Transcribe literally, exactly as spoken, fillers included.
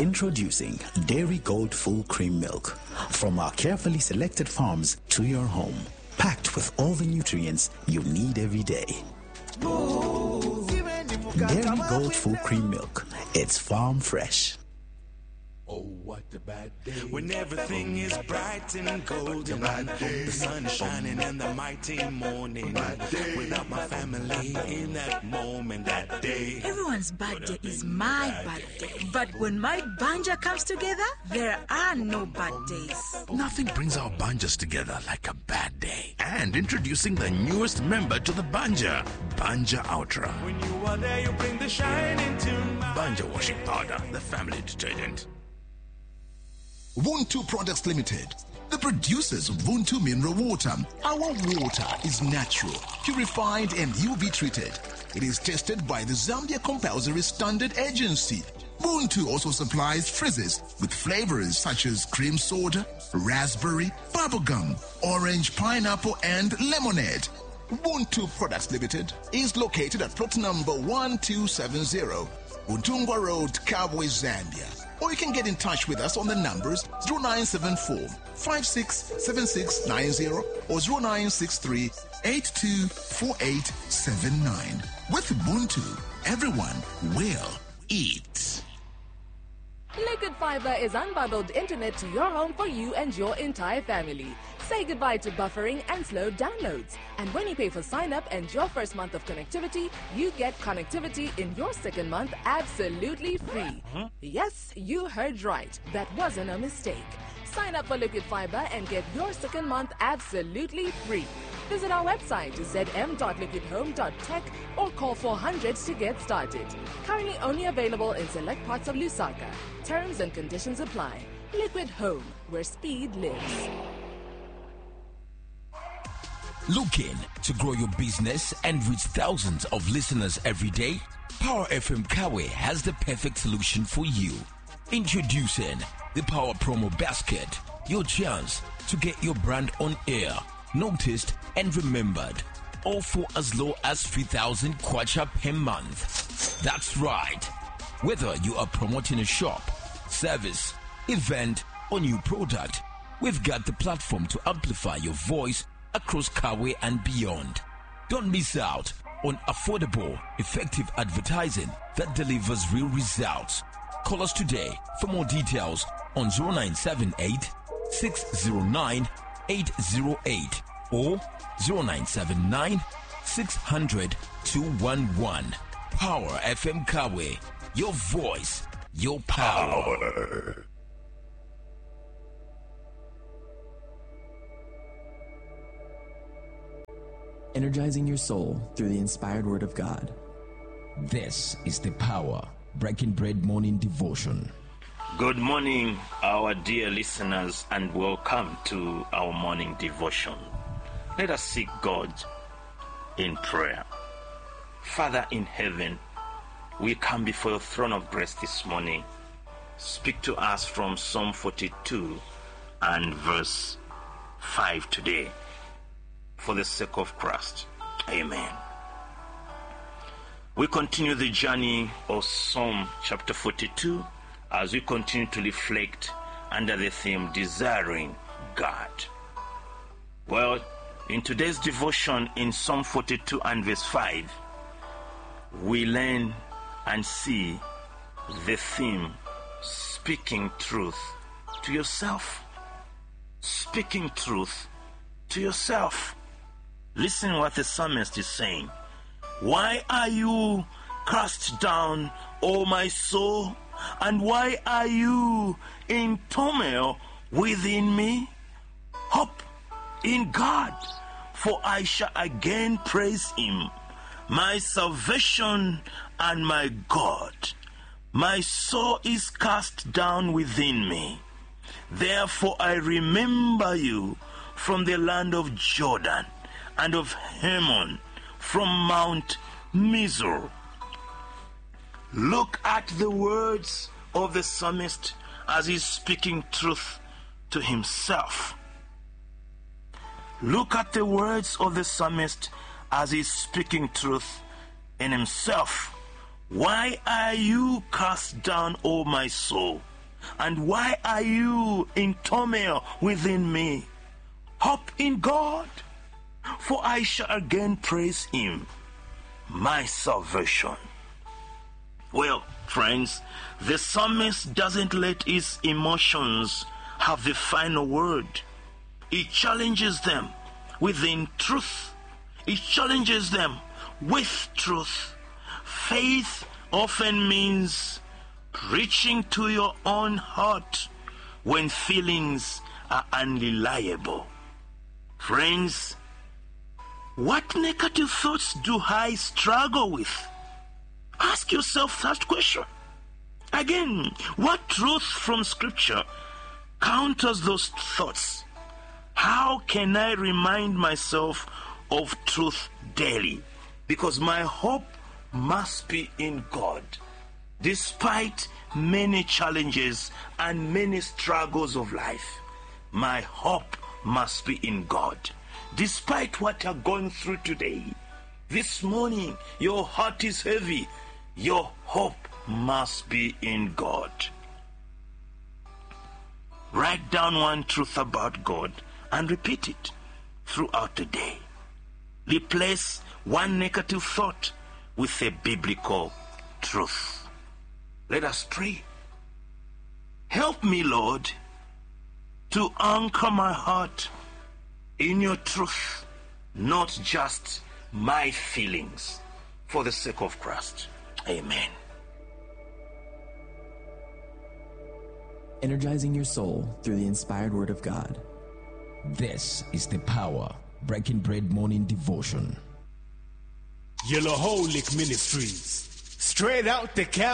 Introducing Dairy Gold Full Cream Milk from our carefully selected farms to your home, packed with all the nutrients you need every day. Dairy Gold Full Cream Milk. It's farm fresh. Oh, what a bad day. When everything is bright and golden, the sun is shining in the mighty morning. Without my family in that moment, that day. Everyone's birthday is my birthday. But when my banja comes together, there are no bad days. Nothing brings our banjas together like a bad day. And introducing the newest member to the banja, Banja Ultra. When you are there, you bring the shine into my Banja washing powder, the family detergent. Vuntu Products Limited, the producers of Vuntu Mineral Water. Our water is natural, purified and U V treated. It is tested by the Zambia Compulsory Standard Agency. Vuntu also supplies frizzes with flavors such as cream soda, raspberry, bubblegum, orange, pineapple and lemonade. Vuntu Products Limited is located at plot number one two seven zero, Untungwa Road, Kabwe, Zambia. Or you can get in touch with us on the numbers zero nine seven four, five six seven six nine zero or zero nine six three, eight two four eight seven nine. With Ubuntu, everyone will eat. Liquid Fiber is unbundled internet to your home for you and your entire family. Say goodbye to buffering and slow downloads. And when you pay for sign-up and your first month of connectivity, you get connectivity in your second month absolutely free. Huh? Yes, you heard right. That wasn't a mistake. Sign up for Liquid Fiber and get your second month absolutely free. Visit our website z m dot liquid home dot tech or call four hundred to get started. Currently only available in select parts of Lusaka. Terms and conditions apply. Liquid Home, where speed lives. Looking to grow your business and reach thousands of listeners every day? Power F M Kawe has the perfect solution for you. Introducing the Power Promo Basket, your chance to get your brand on air, noticed and remembered, all for as low as three thousand kwacha per month. That's right. Whether you are promoting a shop, service, event, or new product, we've got the platform to amplify your voice across Kawe and beyond. Don't miss out on affordable, effective advertising that delivers real results. Call us today for more details on zero nine seven eight, six zero nine, eight zero eight or zero nine seven nine, six hundred, two one one. Power F M Kawe, your voice, your power. power. Energizing your soul through the inspired word of God. This is the Power Breaking Bread Morning Devotion. Good morning, our dear listeners, and welcome to our morning devotion. Let us seek God in prayer. Father in heaven, we come before your throne of grace this morning. Speak to us from Psalm forty-two and verse five today. For the sake of Christ. Amen. We continue the journey of Psalm chapter forty-two as we continue to reflect under the theme Desiring God. Well, in today's devotion in Psalm forty-two and verse five, we learn and see the theme speaking truth to yourself. Speaking truth to yourself. Listen what the psalmist is saying. Why are you cast down, O my soul? And why are you in turmoil within me? Hope in God, for I shall again praise him, my salvation and my God. My soul is cast down within me. Therefore I remember you from the land of Jordan, and of Hermon, from Mount Mizor. Look at the words of the psalmist as he's speaking truth to himself. Look at the words of the psalmist as he's speaking truth in himself. Why are you cast down, O my soul? And why are you in turmoil within me? Hope in God, for I shall again praise him, my salvation. Well, friends, the psalmist doesn't let his emotions have the final word. He challenges them within truth. He challenges them with truth. Faith often means preaching to your own heart when feelings are unreliable. Friends, what negative thoughts do I struggle with? Ask yourself that question. Again, what truth from Scripture counters those thoughts? How can I remind myself of truth daily? Because my hope must be in God. Despite many challenges and many struggles of life, my hope must be in God. Despite what you're going through today, this morning, your heart is heavy. Your hope must be in God. Write down one truth about God and repeat it throughout the day. Replace one negative thought with a biblical truth. Let us pray. Help me, Lord, to anchor my heart in your truth, not just my feelings, for the sake of Christ. Amen. Energizing your soul through the inspired word of God. This is the Power Breaking Bread Morning Devotion. Yellowholic Ministries. Straight out the cow.